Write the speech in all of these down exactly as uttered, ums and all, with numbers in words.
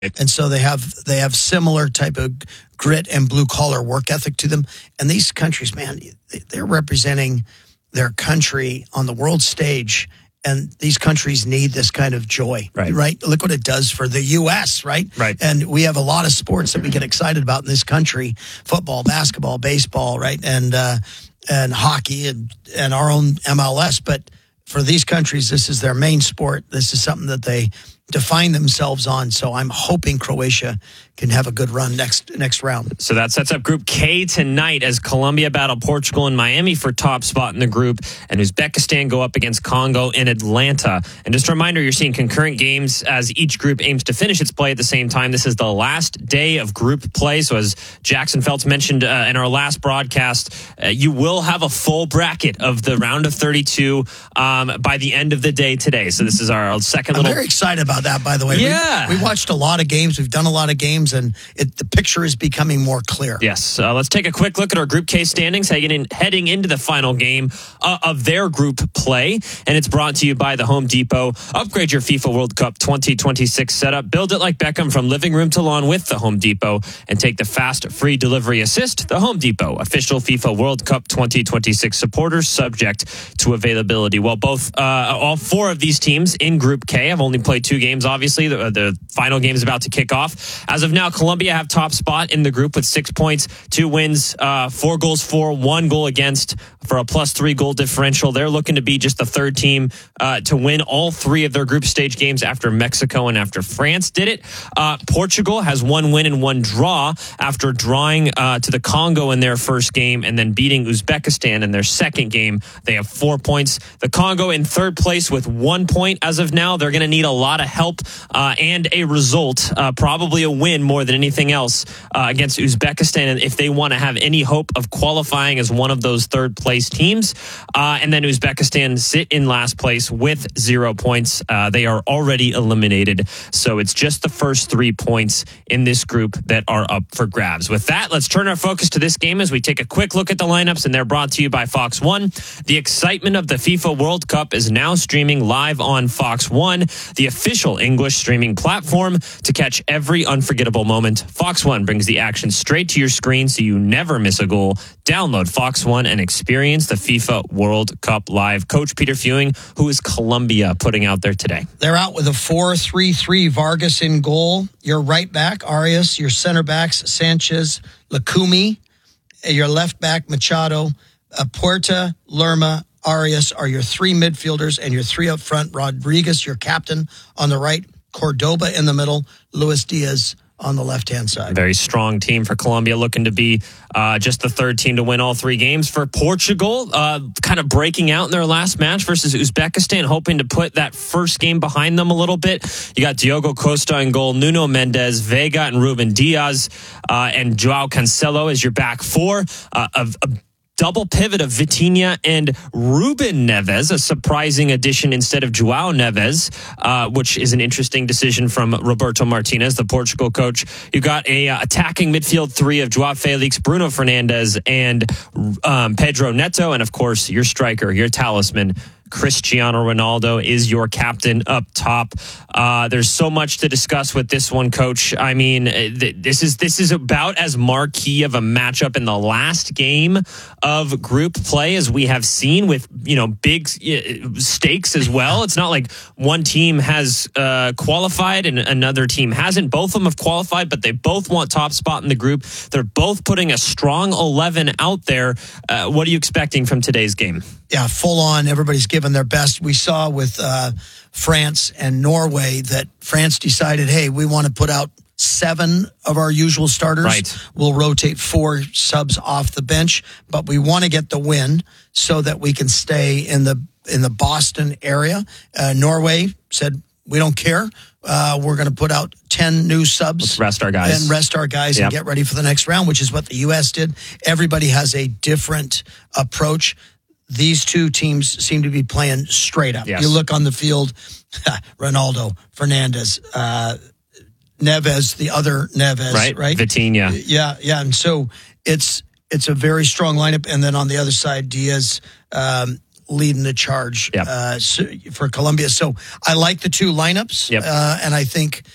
And so they have they have similar type of grit and blue collar work ethic to them. And these countries, man, they're representing their country on the world stage. And these countries need this kind of joy, right. right? Look what it does for the U S, right? Right. And we have a lot of sports that we get excited about in this country: football, basketball, baseball, right, and uh, and hockey, and and our own M L S. But for these countries, this is their main sport. This is something that they define themselves on. So I'm hoping Croatia can have a good run next next round. So that sets up Group K tonight as Colombia battle Portugal and Miami for top spot in the group, and Uzbekistan go up against Congo in Atlanta. And just a reminder, you're seeing concurrent games as each group aims to finish its play at the same time. This is the last day of group play. So as Jackson Feltz mentioned uh, in our last broadcast, uh, you will have a full bracket of the round of thirty-two um, by the end of the day today. So this is our second I'm little... very excited about that, by the way. Yeah. We, we watched a lot of games. We've done a lot of games, and it, the picture is becoming more clear. Yes. Uh, let's take a quick look at our Group K standings heading, in, heading into the final game uh, of their group play. And it's brought to you by the Home Depot. Upgrade your FIFA World Cup twenty twenty-six setup. Build it like Beckham from living room to lawn with the Home Depot. And take the fast, free delivery assist. The Home Depot, official FIFA World Cup twenty twenty-six supporters, subject to availability. Well, both, uh, all four of these teams in Group K have only played two games, obviously. The, the final game is about to kick off. As of now, Colombia have top spot in the group with six points, two wins, uh, four goals for, one goal against for a plus three goal differential. They're looking to be just the third team uh, to win all three of their group stage games after Mexico and after France did it. Uh, Portugal has one win and one draw after drawing uh, to the Congo in their first game and then beating Uzbekistan in their second game. They have four points. The Congo in third place with one point as of now. They're going to need a lot of help uh, and a result, uh, probably a win more than anything else uh, against Uzbekistan if they want to have any hope of qualifying as one of those third place teams. Uh, and then Uzbekistan sit in last place with zero points. Uh, they are already eliminated. So it's just the first three points in this group that are up for grabs. With that, let's turn our focus to this game as we take a quick look at the lineups, and they're brought to you by Fox One. The excitement of the FIFA World Cup is now streaming live on Fox One, the official English streaming platform to catch every unforgettable moment. Fox One brings the action straight to your screen so you never miss a goal. Download Fox One and experience the FIFA World Cup live. Coach Peter Fewing, who is Colombia putting out there today? They're out with a four three three, Vargas in goal. Your right back, Arias. Your center backs, Sanchez, Lacumi. Your left back, Machado. Uh, Puerta, Lerma, Arias are your three midfielders, and your three up front, Rodriguez, your captain on the right, Cordoba in the middle, Luis Diaz on the left-hand side. Very strong team for Colombia, looking to be uh, just the third team to win all three games. For Portugal, uh, kind of breaking out in their last match versus Uzbekistan, hoping to put that first game behind them a little bit. You got Diogo Costa in goal, Nuno Mendes, Vega and Ruben Diaz, uh, and Joao Cancelo as your back four. Uh, of a double pivot of Vitinha and Ruben Neves, a surprising addition instead of Joao Neves, uh, which is an interesting decision from Roberto Martinez, the Portugal coach. You got a uh, attacking midfield three of Joao Felix, Bruno Fernandes, and um, Pedro Neto, and of course your striker, your talisman, Cristiano Ronaldo is your captain up top. Uh, there's so much to discuss with this one, Coach. I mean, th- this is this is about as marquee of a matchup in the last game of group play as we have seen, with, you know, big uh, stakes as well. It's not like one team has uh, qualified and another team hasn't. Both of them have qualified, but they both want top spot in the group. They're both putting a strong eleven out there. Uh, what are you expecting from today's game? Yeah, full on. Everybody's given their best. We saw with uh, France and Norway that France decided, hey, we want to put out seven of our usual starters. Right. We'll rotate four subs off the bench, but we want to get the win so that we can stay in the in the Boston area. Uh, Norway said, we don't care. Uh, we're going to put out ten new subs. Let's rest our guys. And rest our guys yep. and get ready for the next round, which is what the U S did. Everybody has a different approach. These two teams seem to be playing straight up. Yes. You look on the field, Ronaldo, Fernandes, uh, Neves, the other Neves, right? right? Vitinha. Yeah, yeah. And so it's it's a very strong lineup. And then on the other side, Diaz um, leading the charge yep. uh, for Colombia. So I like the two lineups. Yep. Uh, and I think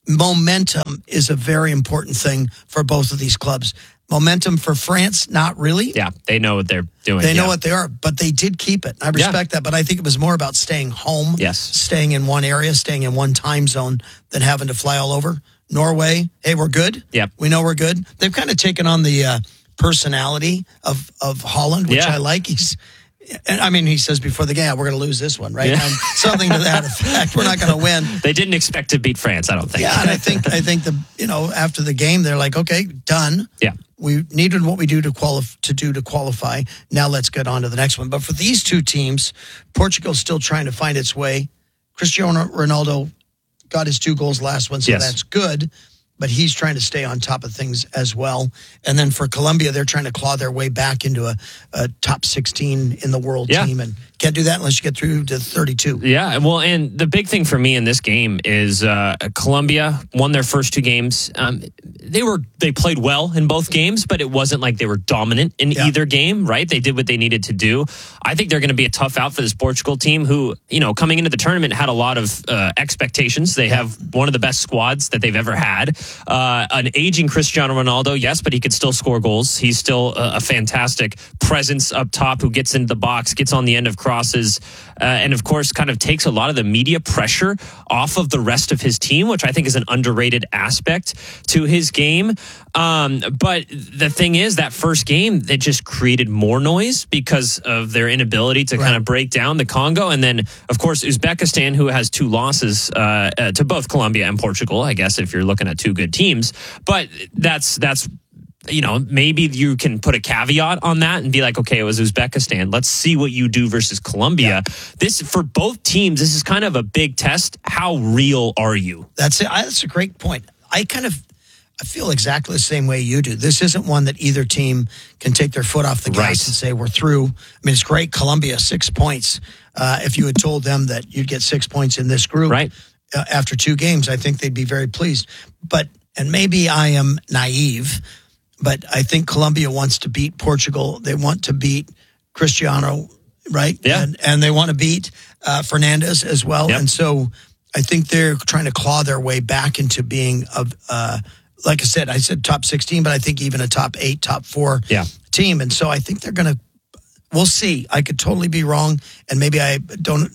momentum is a very important thing for both of these clubs. Momentum for France, not really. Yeah, they know what they're doing. They know yeah. what they are, but they did keep it. I respect yeah. that, but I think it was more about staying home, yes. staying in one area, staying in one time zone than having to fly all over. Norway, hey, we're good. Yep. We know we're good. They've kind of taken on the uh, personality of, of Holland, which yeah. I like. He's, and I mean, he says before the game, we're going to lose this one, right? Yeah. And something to that effect. We're not going to win. They didn't expect to beat France, I don't think. Yeah, and I think I think the you know after the game, they're like, okay, done. Yeah. We needed what we do to qualify to do to qualify. Now let's get on to the next one. But for these two teams, Portugal's still trying to find its way. Cristiano Ronaldo got his two goals last one, so yes. that's good. But he's trying to stay on top of things as well. And then for Colombia, they're trying to claw their way back into a, a top sixteen in the world yeah. team. And can't do that unless you get through to thirty-two. Yeah, well, and the big thing for me in this game is uh, Colombia won their first two games. Um, they were they played well in both games, but it wasn't like they were dominant in yeah. either game, right? They did what they needed to do. I think they're going to be a tough out for this Portugal team who, you know, coming into the tournament had a lot of uh, expectations. They yeah. have one of the best squads that they've ever had. Uh, an aging Cristiano Ronaldo, yes, but he could still score goals. He's still a, a fantastic presence up top who gets into the box, gets on the end of crosses, uh, and of course kind of takes a lot of the media pressure off of the rest of his team, which I think is an underrated aspect to his game. Um, but the thing is, that first game, they just created more noise because of their inability to right. kind of break down the Congo. And then, of course, Uzbekistan, who has two losses uh, uh, to both Colombia and Portugal, I guess, if you're looking at two good teams. But that's that's you know, maybe you can put a caveat on that and be like, okay, it was Uzbekistan. Let's see what you do versus Colombia. Yeah. This, for both teams, this is kind of a big test. How real are you? That's it. That's a great point. I kind of I feel exactly the same way you do. This isn't one that either team can take their foot off the gas right. and say, we're through. I mean, it's great. Colombia, six points. Uh, if you had told them that you'd get six points in this group right. uh, after two games, I think they'd be very pleased. But, and maybe I am naive, but I think Colombia wants to beat Portugal. They want to beat Cristiano, right? Yeah. And, and they want to beat uh, Fernandez as well. Yep. And so I think they're trying to claw their way back into being, a, uh, like I said, I said top sixteen, but I think even a top eight, top four yeah. team. And so I think they're going to, we'll see. I could totally be wrong. And maybe I don't,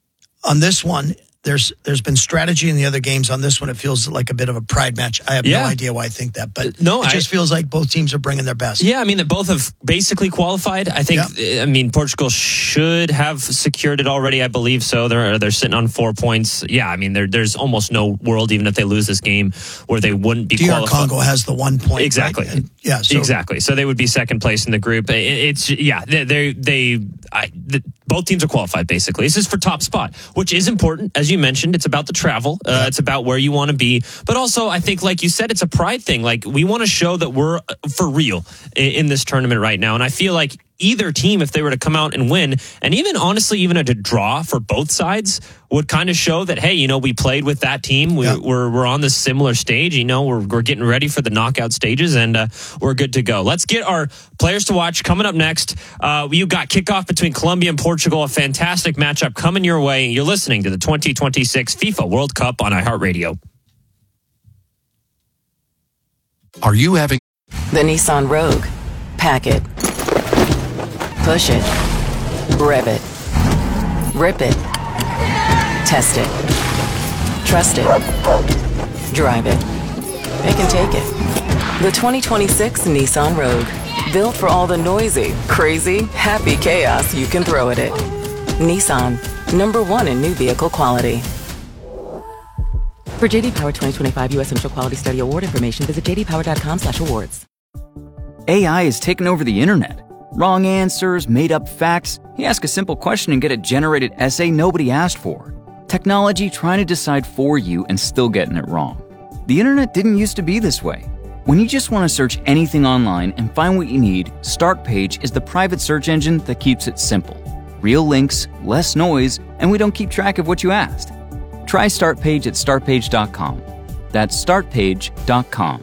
on this one, There's there's been strategy in the other games. On this one, it feels like a bit of a pride match. I have yeah. no idea why I think that, but no, it just I, feels like both teams are bringing their best. Yeah, I mean, that both have basically qualified. I think, yeah. I mean, Portugal should have secured it already. I believe so. They're they're sitting on four points. Yeah, I mean, there, there's almost no world, even if they lose this game, where they wouldn't be D R qualified. Congo has the one point. Exactly. Right? And, yeah, so. Exactly. So they would be second place in the group. It, it's, yeah, they, they, they I, the, both teams are qualified, basically. This is for top spot, which is important. As you mentioned, it's about the travel. Uh, it's about where you want to be. But also, I think, like you said, it's a pride thing. Like, we want to show that we're for real in, in this tournament right now. And I feel like either team, if they were to come out and win, and even honestly, even a draw for both sides, would kind of show that, hey, you know, we played with that team. We, yeah. We're we're on this similar stage. You know, we're we're getting ready for the knockout stages, and uh, we're good to go. Let's get our players to watch coming up next. Uh, you got kickoff between Colombia and Portugal, a fantastic matchup coming your way. You're listening to the twenty twenty-six FIFA World Cup on iHeartRadio. Are you having the Nissan Rogue? Pack it. Push it. Rev it. Rip it. Test it. Trust it. Drive it. It can take it. The twenty twenty-six Nissan Rogue. Built for all the noisy, crazy, happy chaos you can throw at it. Nissan. Number one in new vehicle quality. For J D Power twenty twenty-five U S Initial Quality Study Award information, visit j d power dot com slash awards. A I has taken over the internet. Wrong answers, made up facts. You ask a simple question and get a generated essay nobody asked for. Technology trying to decide for you and still getting it wrong. The internet didn't used to be this way. When you just want to search anything online and find what you need, Startpage is the private search engine that keeps it simple. Real links, less noise, and we don't keep track of what you asked. Try Startpage at start page dot com. That's start page dot com.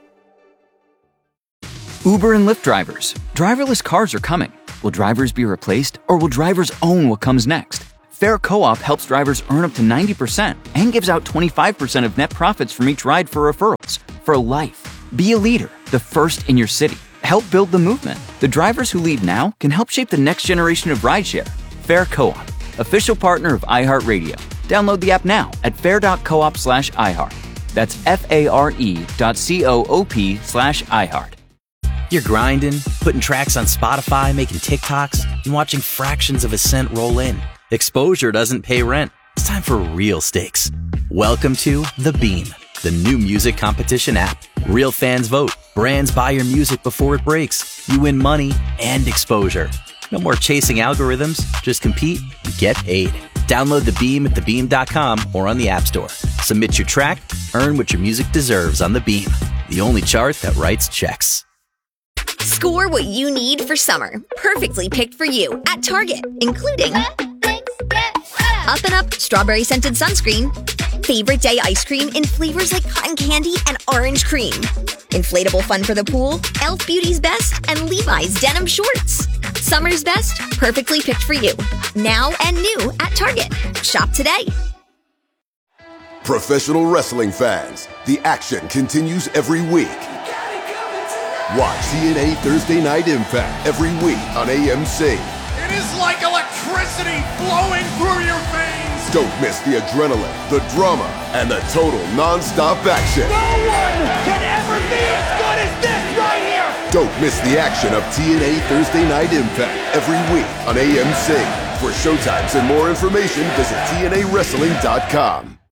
Uber and Lyft drivers. Driverless cars are coming. Will drivers be replaced, or will drivers own what comes next? Fair Co-op helps drivers earn up to ninety percent and gives out twenty-five percent of net profits from each ride for referrals. For life. Be a leader, the first in your city. Help build the movement. The drivers who lead now can help shape the next generation of rideshare. Fair Co-op, official partner of iHeartRadio. Download the app now at fair.coop slash iHeart. That's F-A-R-E dot C-O-O-P slash iHeart. You're grinding, putting tracks on Spotify, making TikToks, and watching fractions of a cent roll in. Exposure doesn't pay rent. It's time for real stakes. Welcome to The Beam, the new music competition app. Real fans vote. Brands buy your music before it breaks. You win money and exposure. No more chasing algorithms. Just compete and get paid. Download The Beam at the beam dot com or on the App Store. Submit your track, earn what your music deserves on The Beam, the only chart that writes checks. Score what you need for summer, perfectly picked for you at Target, including Up and Up strawberry scented sunscreen, favorite day ice cream in flavors like cotton candy and orange cream, inflatable fun for the pool, e l f Beauty's Best, and Levi's denim shorts. Summer's best, perfectly picked for you, now and new at Target. Shop today. Professional wrestling fans, the action continues every week. Watch T N A Thursday Night Impact every week on A M C. It is like electricity flowing through your veins. Don't miss the adrenaline, the drama, and the total non-stop action. No one can ever be as good as this right here. Don't miss the action of T N A Thursday Night Impact every week on A M C. For showtimes and more information, visit T N A wrestling dot com.